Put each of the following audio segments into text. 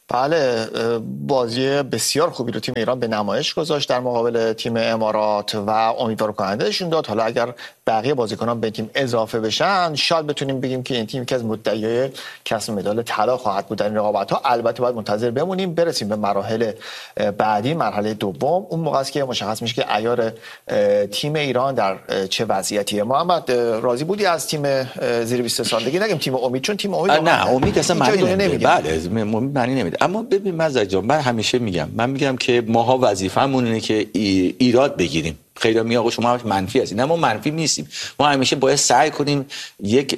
بله، بازی بسیار خوبی رو تیم ایران به نمایش گذاشت در مقابل تیم امارات و امیدوار کنندهشون داد. حالا اگر بقیه بازیکنان به تیم اضافه بشن شاید بتونیم بگیم که این تیم که از مدعیای کسب مدال طلا خواهد بود در این رقابت‌ها. البته باید منتظر بمونیم برسیم به مراحل بعدی، مرحله دوم. اون موقع است که مشخص میشه که عیار تیم ایران در چه وضعیتیه. محمد راضی بودی از تیم زیر 20 سالگی؟ نگیم تیم امید، چون تیم امید نه امید اصلا معنی نمیده. بله امید معنی نمیده. اما ببین مزاج جان، من همیشه میگم که ماها وظیفه‌مون اینه که ایراد بگیریم. خیلی میگه آقا شما منفی هستید. نه ما منفی نیستیم. ما همیشه باید سعی کنیم یک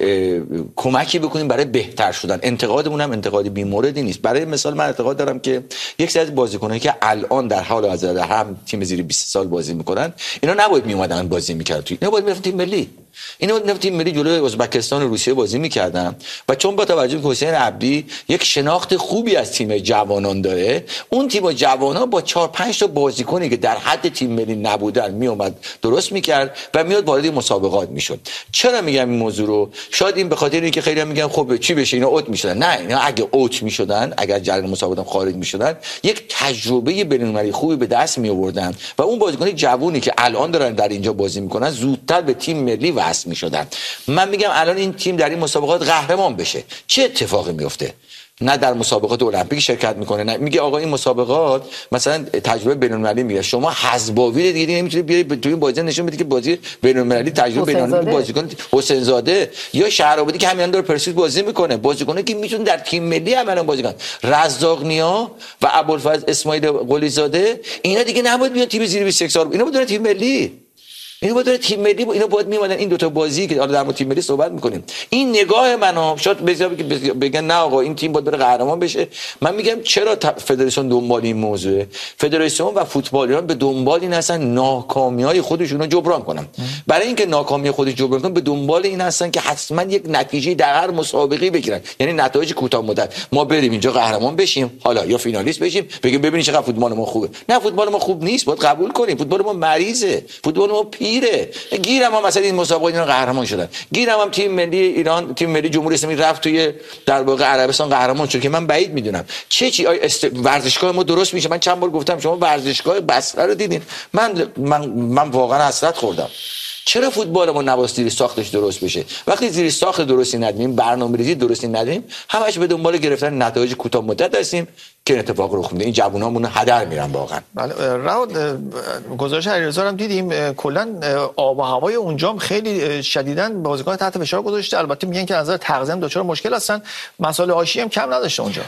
کمکی بکنیم برای بهتر شدن. انتقادمون هم انتقادی بی‌موردی نیست. برای مثال من اعتقاد دارم که یک سری از بازیکنایی که الان در حال حاضر هم تیم زیر 20 سال بازی میکنن، اینا نباید میومدن بازی میکردن. اینا باید میرفتن تیم ملی. اینا تیم ملی جلوی ازبکستان و روسیه بازی میکردن و چون با توجه به حسین عبدی یک شناخت خوبی از تیم جوانان داره، اون تیم جوانان با 4-5 تا بازیکنی که در حد تیم ملی نبودن میومد درست میکرد و میاد وارد مسابقات میشد. چرا میگم این موضوع رو؟ شاید این به خاطر اینکه خیلی میگن خب چی بشه اینا اوت میشدن. نه، اینا اگه اوت میشدن، اگر جریان مسابقات خارج میشدن، یک تجربه بین‌المللی خوبی به دست می آوردن و اون بازیکن جوونی که الان دارن در اینجا بازی میکنن زودتر به تیم ملی وصل میشدن. من میگم الان این تیم در این مسابقات قهرمان بشه، چه اتفاقی میفته؟ نه در مسابقات المپیک شرکت میکنه، نه میگه آقا این مسابقات مثلا تجربه بین‌المللی میگه. شما حزباوی دیگه نمیتونید بیاری تو این بازی نشون بدی که بازی بین‌المللی تجربه بین‌المللی بازیکن حسین زاده یا شهرآبادی که همین داره پرسپولیس بازی میکنه، بازیکنایی که میتونن در تیم ملی عملا بازی کنن. رزاق نیا و ابوالفضل اسماعیل قلی زاده اینا دیگه نباید بیان تیم زیر 21 سال، اینا باید تیم ملی. اینا باید تیم ملی، اینا باید میومدن این دو تا بازی که حالا در مورد تیم ملی صحبت میکنیم. این نگاه منو شاید بگن نه آقا این تیم باید بره قهرمان بشه. من میگم چرا فدراسیون دنبال این موضوعه؟ فدراسیون و فوتبال ایران به دنبال این هستن ناکامی‌های خودشون رو جبران کنن. برای اینکه ناکامی خودش جبران کنن به دنبال این هستن که حتما یک نتیجه در هر مسابقه بگیرن، یعنی نتایج کوتاه مدت. ما بریم اینجا قهرمان بشیم، حالا یا فینالیست بشیم، بگیم ببینید چقدر فوتبال ما خوبه. نه، فوتبال ما خوب نیست، باید قبول کنیم. فوتبال ما مریضه، فوتبال ما گیرم هم مثلا این مسابقه اینا قهرمان شدن. گیرم هم تیم ملی ایران، تیم ملی جمهوری اسلامی رفت توی در واقع عربستان قهرمان شد که من بعید میدونم چی ورزشگاه ما درست میشه. من چند بار گفتم شما ورزشگاه بصره رو دیدین؟ من واقعا حسرت خوردم. چرا فوتبال ما نباید زیر ساختش درست بشه؟ وقتی زیر ساخت درستی ندیم، برنامه‌ریزی درستی ندیم، همش به دنبال گرفتن نتایج کوتاه مدت هستیم که اتفاق رخ میده. این جوونامون هدر میرن واقعا. بله، راود گزارش علیرضا هم دیدیم، کلا آب و هوای اونجا خیلی شدیداً بازیکن تحت فشار گذاشته. البته میگن که از نظر تغذیه هم دچار مشکل هستن، مسائل آشی هم کم نداشته اونجا.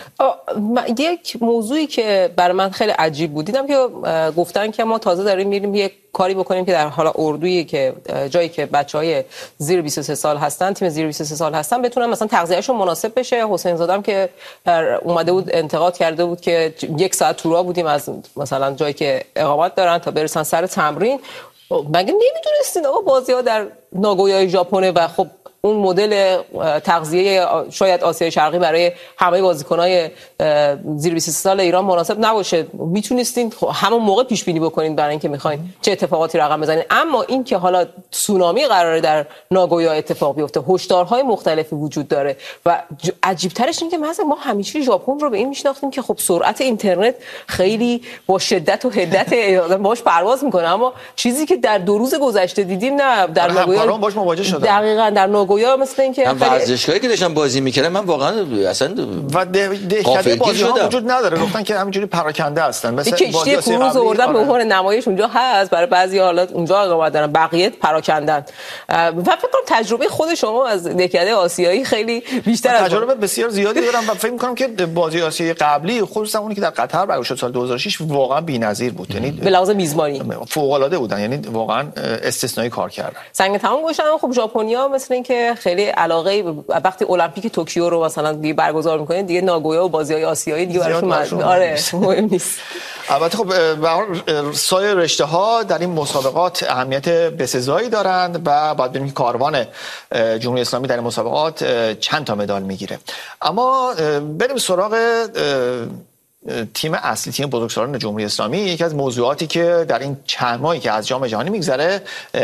یک موضوعی که برای من خیلی عجیب بود، دیدم که گفتن که ما تازه داریم میریم یک کاری بکنیم که در حالا اردویی که جایی که بچهای زیر 23 سال هستن، تیم زیر 23 سال هستن، بتونن مثلا تغذیه‌شون مناسب بشه. حسین زاده هم که اومده بود انتقاد کرده بود که 1 ساعت تو راه بودیم از مثلا جایی که اقامت دارن تا برسن سر تمرین. مگه نمیدونستین آقا بازی‌ها در ناگویای ژاپن و خب اون مدل تغذیه شاید آسیای شرقی برای همه بازیکن‌های زیر 23 سال ایران مناسب نباشه؟ میتونستین همون موقع پیش بینی بکنین برای اینکه میخواین چه اتفاقاتی رقم بزنین. اما این که حالا تسونامی قراره در ناگویا اتفاق بیفته، هشدارهای مختلفی وجود داره و عجیب ترش این که مثلا ما همیشه ژاپن رو به این میشناختیم که خب سرعت اینترنت خیلی با شدت و حدت باش پرواز میکنه، اما چیزی که در 2 روز گذشته دیدیم نه، در ناگویا باش مواجه شدن. دقیقاً در ناگویا مثل اینکه ورزشگاهی که داشتن بازی میکردن من واقعا اصلا و دهکده بازی‌ها وجود نداره، گفتن که همینجوری پراکنده هستن. مثلا کشتی کروز آوردن به عنوان نمایش اونجا هست برای بعضی حالات اونجا اقامت دارن، بقیه پراکندن. و فکر کنم تجربه خود شما از دهکده آسیایی خیلی بیشتر از تجربه بسیار زیادی دارم و فکر می‌کنم که بازی آسیایی قبلی خصوصا اونی که در قطر برگزار شد سال 2006 واقعا بی‌نظیر بود. یعنی به لحاظ میزبانی فوق‌العاده بودن، یعنی واقعا استثنایی کار کردن. سنگ تمام گوشن. خب ژاپنیا مثل اینکه خیلی علاقه وقتی المپیک توکیو رو مثلا دیگه برگزار می‌کنید دیگه ناگویا و بازی‌های آسیایی دیگه براشون مهم نیست. البته خب به هر حال سایر رشته‌ها در این مسابقات اهمیت بسزایی دارند و باید ببینیم که کاروان جمهوری اسلامی در این مسابقات چند تا مدال میگیره. اما بریم سراغ تیم اصلی، تیم بزرگسالان جمهوری اسلامی، یکی از موضوعاتی که در این چند ماهی که از جام جهانی میگذره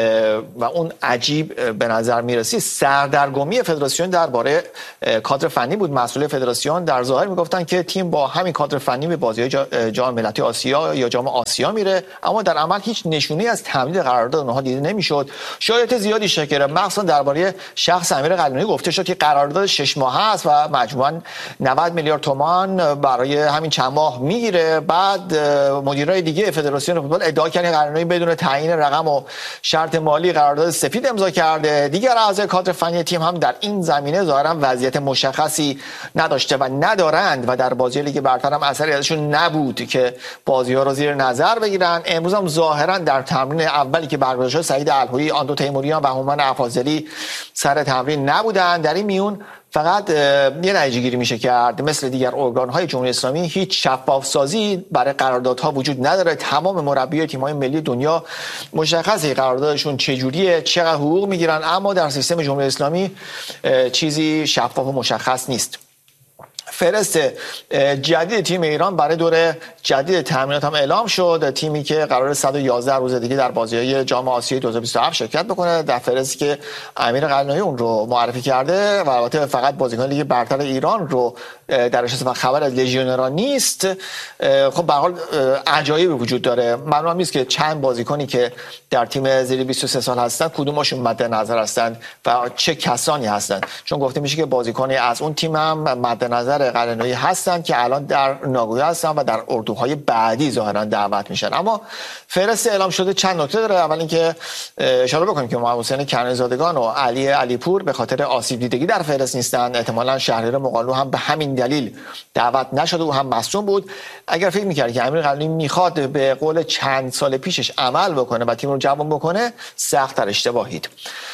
و اون عجیب به نظر میرسی سردرگمی فدراسیون درباره کادر فنی بود. مسئول فدراسیون در ظاهر میگفتن که تیم با همین کادر فنی به بازی جام ملت‌های آسیا یا جام آسیا میره، اما در عمل هیچ نشونی از تمدید قرارداد اونها دیده نمیشد. شایعات زیادی شکل مخصوصا درباره شخص امیر قلعه‌نویی گفته شد که قرارداد 6 ماهه است و مجموعاً 90 میلیارد تومان برای همین چند ماه میگیره. بعد مدیرای دیگه فدراسیون فوتبال ادعا کردن قلعه‌نویی بدون تعیین رقم و شرط مالی قرارداد سفید امضا کرده. دیگر اعضای کادر فنی تیم هم در این زمینه ظاهرا وضعیت مشخصی نداشته و ندارند و در بازی لیگ برتر هم اثری ازشون نبود که بازی‌ها رو زیر نظر بگیرن. امروز هم ظاهرا در تمرین اولی که برگزار شد سعید الهویی، آندو تیموریان و هومن افاضلی سر تمرین نبودند. در این میون فقط یه نتیجه گیری میشه کرد مثل دیگر ارگان‌های جمهوری اسلامی هیچ شفاف سازی برای قراردادها وجود نداره. تمام مربیای تیم‌های ملی دنیا مشخصه قراردادشون چجوریه، چقدر حقوق میگیرن، اما در سیستم جمهوری اسلامی چیزی شفاف و مشخص نیست. فهرست جدید تیم ایران برای دور جدید تمرینات هم اعلام شد. تیمی که قرار 111 روز دیگه در بازی‌های جام آسیای 2027 شرکت بکنه، در فهرستی که امیر قلعه‌نویی اون رو معرفی کرده و البته فقط بازیکن لیگ برتر ایران رو درش هست و خبر از لژیونرها نیست. خب به هر حال عجایبی وجود داره. معلوم نیست که چند بازیکنی که در تیم زیر 23 سال هستن کدومشون مد نظر هستند و چه کسانی هستند، چون گفته میشه که بازیکنی از اون تیم هم مد نظر قلعه‌نویی هستند که الان در ناگویا هستن و در اردوهای بعدی ظاهرا دعوت میشن. اما فهرست اعلام شده چند نکته داره. اول اینکه اشاره بکنیم که محمد حسین کنعانی‌زادگان و علی علیپور به خاطر آسیب دیدگی در فهرست نیستند. احتمالاً شهریار مقالو هم به همین دلیل دعوت نشده و هم مصدوم بود. اگر فکر می‌کردی که امیر قلعه‌نویی میخواد به قول چند سال پیشش عمل بکنه و تیم رو جوان بکنه، سخت‌تر اشتباهید.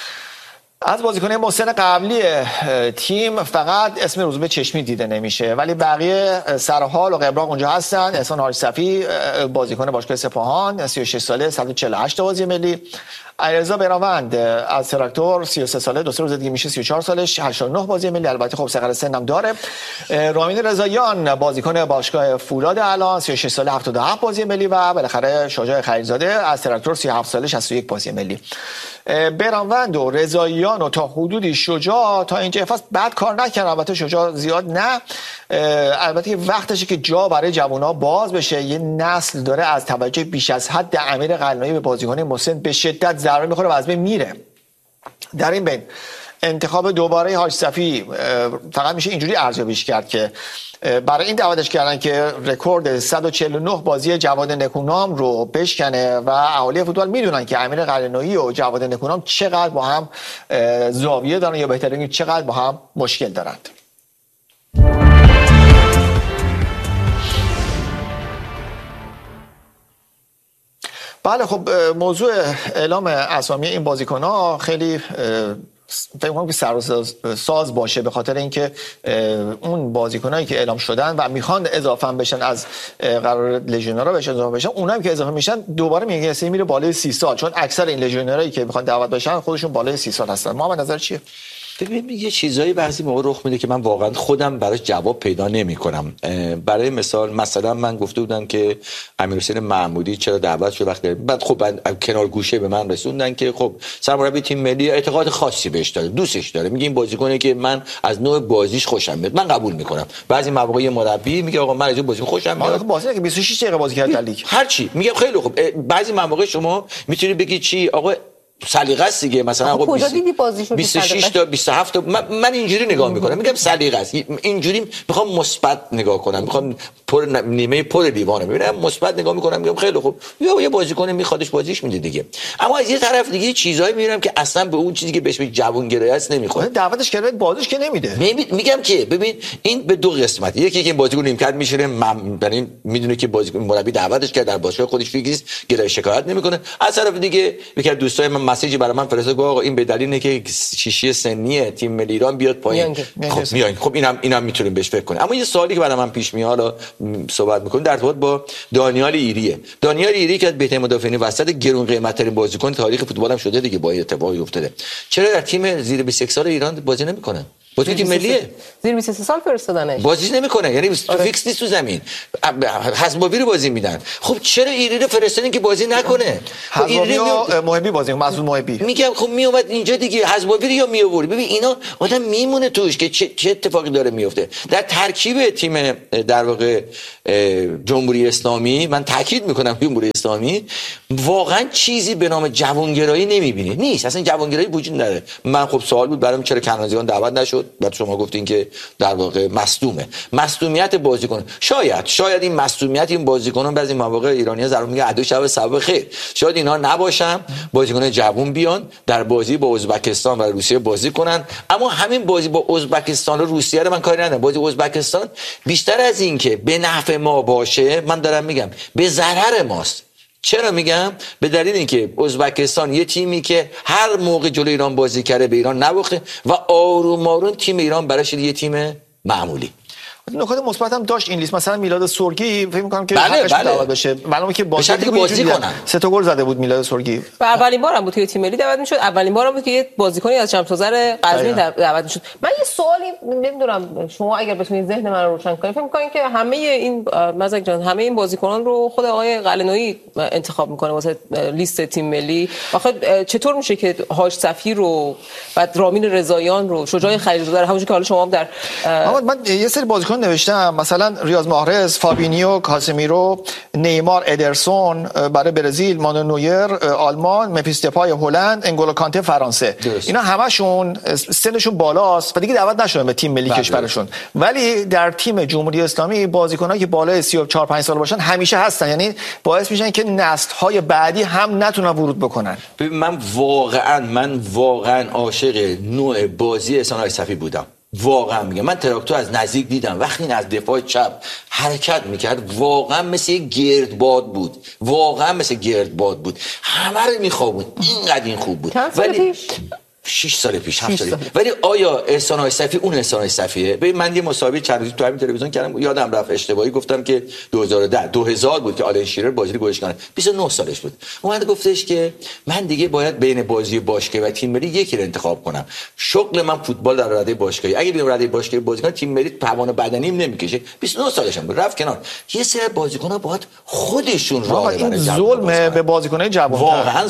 از بازیکن‌های محسن قبلی تیم فقط اسم روزبه چشمی دیده نمیشه، ولی بقیه سرحال و قبراق اونجا هستن. احسان حاج صفی بازیکن باشگاه سپاهان 36 ساله 148 بازی ملی. علیرضا براوند از تراکتور 33 ساله، 2 روز دیگه میشه 34 سالش، 89 بازی ملی. البته خب صغر سن هم داره. رامین رضاییان بازیکن باشگاه فولاد الان 36 ساله 77 بازی ملی و بالاخره شجاع خلیلزاده از تراکتور 37 ساله 61 بازی ملی. براوند و رضاییان و تا حدودی شجاع تا اینجا فصل بد کار نکردن. البته شجاع زیاد نه، البته وقتشه که جا برای جوونا باز بشه. یه نسل داره از توجه بیش از حد امیر قلعه‌نویی به بازیکن محسن به شدت ضربه میخوره و از بین میره. در این بین انتخاب دوباره حاج صفی فقط میشه اینجوری ارزیابیش کرد که برای این دعوتش کردن که رکورد 149 بازی جواد نکونام رو بشکنه و اهالی فوتبال میدونن که امیر قلعه‌نویی و جواد نکونام چقدر با هم زاویه دارن یا بهتر بگیم چقدر با هم مشکل دارند. بله خب موضوع اعلام اسامی این بازیکن‌ها خیلی فکر کنم که ساز باشه، به خاطر اینکه اون بازیکنایی که اعلام شدن و میخوان اضافه بشن از قرار لژیونرها بهش اضافه بشن، اونایی که اضافه میشن دوباره میره بالای 30 سال، چون اکثر این لژیونرایی که میخوان دعوت بشن خودشون بالای 30 سال هستن. محمد نظر چیه؟ ببین یه چیزایی بعضی موقع رخ میده که من واقعا خودم براش جواب پیدا نمی‌کنم. برای مثلا من گفته بودن که امیرحسین محمودی چرا دعوت شد وقتی بعد خب کنار گوشه به من رسوندن که خب سرمربی تیم ملی اعتقاد خاصی بهش داره، دوستش داره، میگه این بازیکنه که من از نوع بازیش خوشم میاد، من قبول میکنم. بعضی مواقع مربی میگه آقا من از بازی خوشم میاد، بازی که 26 دقیقه بازی کرد در لیگ هر چی میگم خیلی خوب. بعضی مواقع شما میتونی بگی چی آقا سلیقه است دیگه، مثلا آقا 26 تا 27 تا من اینجوری نگاه میکنم، میگم سلیقه است، اینجوری میخوام مثبت نگاه کنم، میخوام نیمه پر لیوانو ببینم، مثبت نگاه میکنم، میگم خیلی خوب یه بازیکن میخوادش بازیش میده دیگه. اما از یه طرف دیگه چیزایی میبینم که اصلا به اون چیزی که بهش جوونگرایی است نمیخوره، دعوتش کرده بازیش که نمیده. میگم که ببین این به دو قسمت، یکی که بازیکن نیمکت میشینه، یعنی میدونه که بازیکن مربی دعوتش کرده در باشگاه خودش فیکس گرای شکایت نمیکنه. از طرف دیگه یکی از دوستای من مسیجی برای من فرستاد گفت آقا این به دلیل اینه که شیشی سنی تیم ملی ایران بیاد پایین. خب اینم میتونیم بهش فکر کنیم. اما یه سوالی که برای من پیش میاد حالا صحبت میکنیم در ارتباط با دانیال ایریه. دانیال ایری که بهترین مدافعین وسط گرون قیمت ترین بازیکن تاریخ فوتبال هم شده دیگه، با اتفاقی افتاده. چرا در تیم زیر 21 سال ایران بازی نمیکنه؟ بازی تیم ملیه. زیر 23 سال فرستادنش. بازیش نمیکنه، یعنی تو فیکس نیست تو زمین. حزباوی رو بازی میدن. خب چرا ایری رو فرستادین که بازی نکنه؟ حزباوی و محبی بازی مسعود محبی. میگم خب میومد اینجا دیگه، حزباوی رو یا میآورد. ببین اینا آدم میمونه توش که چه اتفاقی داره میفته. در ترکیب تیم در واقع جمهوری اسلامی، من تاکید میکنم جمهوری اسلامی واقعا چیزی به نام جوانگرایی نمیبینه. نیست، اصلا جوانگرایی وجود نداره. من خب سوال بود برام چرا کنازیان دعوت نشد؟ بعد شما گفتین که در واقع مصدومه. مصدومیت بازیکن، شاید این مصدومیت این بازیکنان بعضی مواقع ایرانی‌ها ضرور میگه عدو شب سبب خیر، شاید اینا نباشن، بازیکن جوون بیان در بازی با ازبکستان و روسیه بازی کنن. اما همین بازی با ازبکستان و روسیه رو من کاری ندارم. بازی ازبکستان بیشتر از این که به نفع ما باشه، من دارم میگم به ضرر ماست. چرا میگم؟ به دلیل اینکه ازبکستان یه تیمی که هر موقع جلوی ایران بازی کرده به ایران نباخته و آروم آروم تیم ایران براش یه تیم معمولی. نکات مثبت هم داشت این لیست. مثلا میلاد سرگی فکر می‌کنم که بله. دعوت بشه، معلومه که بازی کنه. 3 تا گل زده بود میلاد سرگی. اولین بارم بود که تیم ملی دعوت میشد، اولین بارم بود که یه بازیکنی از شمس‌آذر غزنی دعوت میشد. من یه سوالی نمیدونم شما اگر بتونید ذهن من رو روشن کنید، فکر می‌کنید که همه این مزک جان همه این بازیکنان رو خود آقای قلعه‌نویی انتخاب میکنه واسه لیست تیم ملی؟ آخه چطور میشه که هاش صفی رو بعد رامین رضاییان رو شجاع خلیل‌زاده رو همونجوری که حالا شما هم در من یه سری بازیکن نوشتم، مثلا ریاض محرز، فابینیو، کاسمیرو، نیمار، ادرسون برای برزیل، مانو نویر آلمان، ممفیس دپای هلند، انگولو کانته فرانسه. اینا همشون سنشون بالاست و دیگه دعوت نشدن به تیم ملی کشورشون، ولی در تیم جمهوری اسلامی بازیکنایی که بالای 34-5 سال باشن همیشه هستن، یعنی باعث میشن که نسل‌های بعدی هم نتونن ورود بکنن. من واقعا عاشق نوع بازی احسان آیصفی بودم. واقعا میگم، من تراکتور از نزدیک دیدم وقتی این از دفاع چپ حرکت میکرد، واقعا مثل یک گردباد بود، همه رو میخوابون، اینقدر این خوب بود. ولی 6 سال پیش 7 سال. ولی آیا احسان آیصفی اون احسان آیصفیه؟ ببین من یه مسابقه چند روزی تو همین تلویزیون کردم، یادم رفت اشتباهی گفتم که 2010 بود که آلن شیرر بازی رو گلش کرد، 29 سالش بود. اومد گفتش که من دیگه باید بین بازی باشگاهی و تیم ملی یکی رو انتخاب کنم. شغل من فوتبال در رده باشگاهی، اگه بیام رده باشگاهی بازی کنم تیم ملی توان بدنیم نمیکشه. 29 سالش بود، رفت کنار. یه سری بازیکن‌ها باید خودشون راه برن. ظلم به بازیکن‌های جوان، واقعا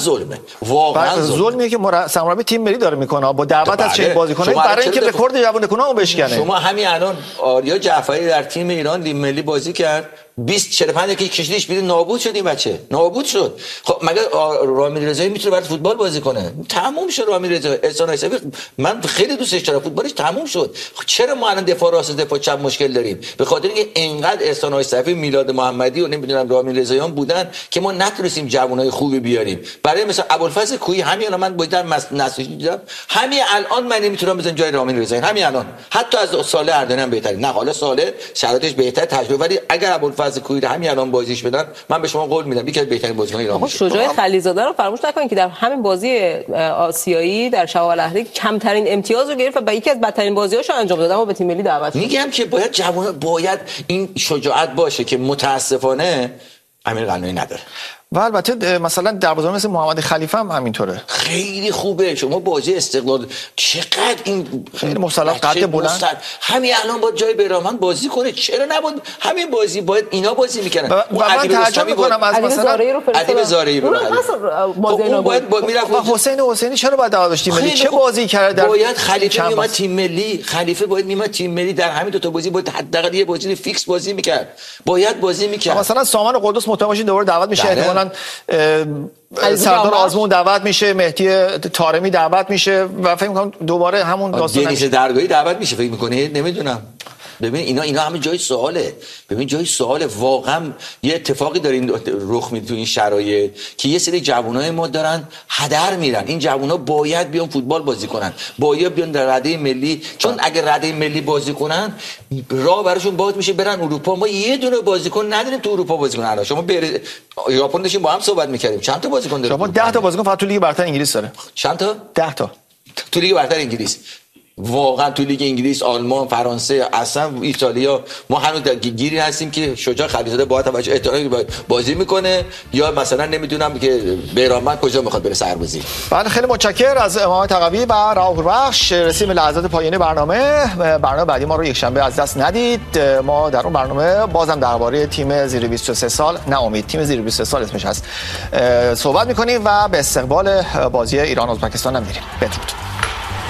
ظلمیه که سرمربی تیم ملی داره میکنه با دعوت از چه بازیکنایی برای اینکه رکورد جوانکن‌ها رو بشکنه. شما همین الان آریا جعفری در تیم ایران تیم ملی بازی کرد، 20-45 دقیقه کشیدیش بیرون، نابود شد این بچه، نابود شد. خب مگه رامین رضایی میتونه برای فوتبال بازی کنه؟ تموم شد رامین رضایی. احسان آیصفی من خیلی دوستش دارم، فوتبالش تموم شد. خب چرا ما الان دفاع راست دفاع چپ مشکل داریم؟ به خاطر اینکه انقدر احسان آیصفی، میلاد محمدی و نمیدونم رامین رضاییان بودن که ما نتونستیم جوانای خوبی بیاریم. برای مثلا ابوالفضل کوهی همین الان من در نسلش دیدم، همین الان من نمیتونم بزنم جای رامین رضایی، همین الان حتی از ساله اردنی هم بهتره. نه حالا ساله شرایطش بهتر تجربه، ولی اگر ابوالفضل کوهی همین الان بازیش بدن، من به شما قول میدم یکی از بهترین بازیکنان ایران میشه. شجاع خلیل‌زاده رو فراموش نکنید که در همین بازی آسیایی در شمال الاهلی کمترین امتیاز رو گرفت و با یکی از بدترین بازی‌هاشو انجام داد، اما به تیم ملی دعوت شد. میگم که باید جوان، باید این شجاعت باشه که متاسفانه امیر قلعه‌نویی نداره. و البته مثلا دروازه‌بان مثل محمد خلیفه هم همینطوره، خیلی خوبه. شما بازی استقلال چقدر این خیلی مسلط قد بلند، همین الان با جای بیرامند بازی کنه، چرا نبود همین بازی باید اینا بازی میکنن. و من تعجب میکنم از مثلا ادیب زارعی رو باید میرفت و حسین حسینی چرا باید دعوت داشتیم ملی چه بازی کرد؟ باید خلیفه میومد تیم ملی، خلیفه باید میومد تیم ملی، در همین دو تا بازی باید حداقل یه بازی فیکس بازی میکرد، باید بازی میکرد. مثلا سامان قدوس متوجه دوباره دعوت میشه، احتمالاً سردار آزمون دعوت میشه، مهدی طارمی دعوت میشه و فکر می‌کنم دوباره همون داستان دنیز درگاهی دعوت میشه. فکر می‌کنی؟ نمیدونم. ببین اینا همه جای سواله. ببین جای سواله. واقعا یه اتفاقی داره رخ میده تو این شرایط که یه سری جوانای ما دارن هدر میرن. این جوونا باید بیان فوتبال بازی کنن، باید بیان در رده ملی، چون اگه رده ملی بازی کنن راه براشون باز میشه برن اروپا. ما یه دونه بازیکن نداریم تو اروپا بازی کنن. شما ژاپن داشتیم با هم صحبت میکردیم، چند تا بازیکن داره؟ شما 10 تا بازیکن فقط تو لیگ برتر انگلیس داره. چند تا؟ 10 تا تو لیگ برتر انگلیس. واقعا تو لیگ انگلیس، آلمان، فرانسه، اصلا ایتالیا ما هنوز در گیری هستیم که شجاع خلیزاده با توجه احترامی بازی میکنه یا مثلا نمیدونم که بیرانوند کجا میخواد بره سربازی. بله خیلی متشکرم از امام تقوی و راهور بخش. رسیدیم به لحظات پایانی برنامه بعدی ما رو یک شنبه از دست ندید. ما در اون برنامه بازم درباره تیم زیر 23 سال نه امید تیم زیر 23 سال اسمش هست صحبت میکنیم و به استقبال بازی ایران ازبکستان هم میریم. بدرود.